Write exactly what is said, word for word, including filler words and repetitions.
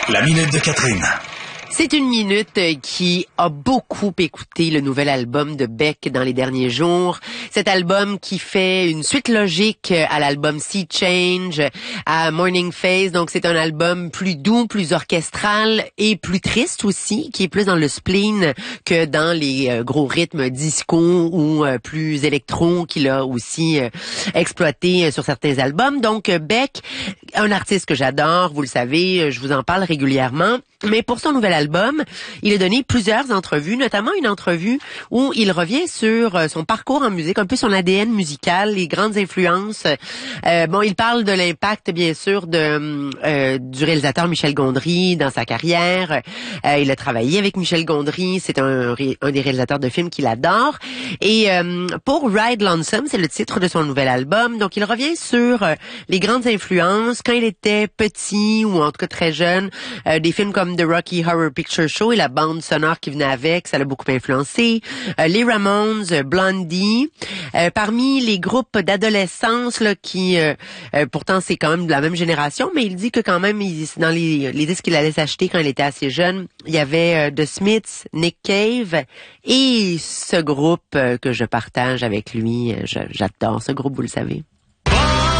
La minute de Catherine. C'est une minute qui a beaucoup écouté le nouvel album de Beck dans les derniers jours. Cet album qui fait une suite logique à l'album Sea Change, à Morning Phase. Donc c'est un album plus doux, plus orchestral et plus triste aussi, qui est plus dans le spleen que dans les gros rythmes disco ou plus électro qu'il a aussi exploité sur certains albums. Donc Beck, un artiste que j'adore, vous le savez, je vous en parle régulièrement. Mais pour son nouvel album, il a donné plusieurs entrevues, notamment une entrevue où il revient sur son parcours en musique, un peu son A D N musical, les grandes influences. Euh, bon, il parle de l'impact, bien sûr, de euh, du réalisateur Michel Gondry dans sa carrière. Euh, il a travaillé avec Michel Gondry, c'est un, un des réalisateurs de films qu'il adore. Et euh, pour Ride Lonesome, c'est le titre de son nouvel album. Donc, il revient sur euh, les grandes influences quand il était petit ou en tout cas très jeune, euh, des films comme The Rocky Horror Picture Show et la bande sonore qui venait avec, ça l'a beaucoup influencé. Euh, les Ramones, Blondie. Euh, parmi les groupes d'adolescence là qui, euh, euh, pourtant c'est quand même de la même génération, mais il dit que quand même, il, dans les, les disques qu'il allait s'acheter quand il était assez jeune, il y avait euh, The Smiths, Nick Cave et ce groupe euh, que je partage avec lui. Euh, je, j'adore ce groupe, vous le savez.